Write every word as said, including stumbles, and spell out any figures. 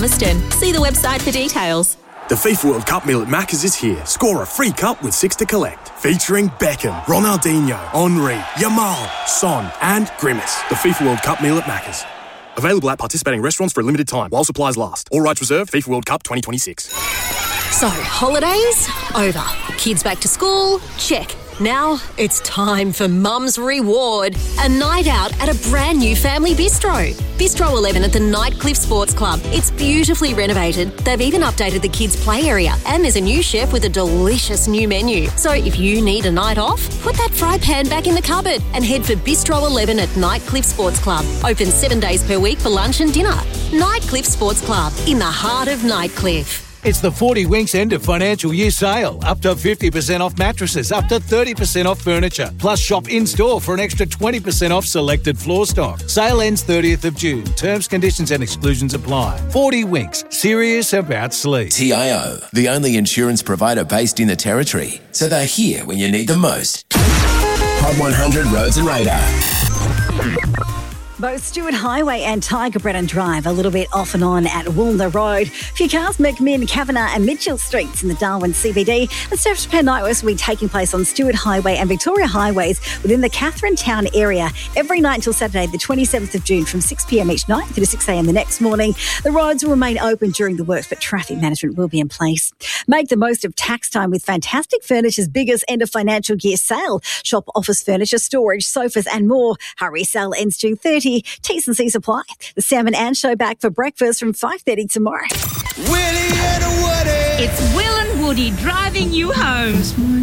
Palmerston. See the website for details. The FIFA World Cup meal at Macca's is here. Score a free cup with six to collect. Featuring Beckham, Ronaldinho, Henry, Yamal, Son and Grimace. The FIFA World Cup meal at Macca's. Available at participating restaurants for a limited time while supplies last. All rights reserved. FIFA World Cup twenty twenty-six. So, holidays? Over. Kids back to school? Check. Now it's time for Mum's Reward, a night out at a brand new family bistro. Bistro eleven at the Nightcliff Sports Club. It's beautifully renovated. They've even updated the kids' play area, and there's a new chef with a delicious new menu. So if you need a night off, put that fry pan back in the cupboard and head for Bistro eleven at Nightcliff Sports Club. Open seven days per week for lunch and dinner. Nightcliff Sports Club, in the heart of Nightcliff. It's the forty Winks end of financial year sale. Up to fifty percent off mattresses, up to thirty percent off furniture. Plus shop in-store for an extra twenty percent off selected floor stock. Sale ends thirtieth of June. Terms, conditions and exclusions apply. forty Winks. Serious about sleep. T I O, the only insurance provider based in the Territory. So they're here when you need them most. Hot one hundred Roads and Radar. Both Stewart Highway and Tiger Brennan Drive a little bit off and on at Woolner Road. Few cars, McMinn, Kavanagh and Mitchell Streets in the Darwin C B D. And Surf Japan Night West will be taking place on Stewart Highway and Victoria Highways within the Catherine Town area every night until Saturday the twenty-seventh of June from six p m each night through to six a m the next morning. The roads will remain open during the works, but traffic management will be in place. Make the most of tax time with Fantastic Furniture's biggest end of financial year sale. Shop office furniture, storage, sofas and more. Hurry, sale ends June thirtieth. T's and C's apply. The Sam and Ann Show back for breakfast from five thirty tomorrow. Willie and Woody. It's Will and Woody driving you home.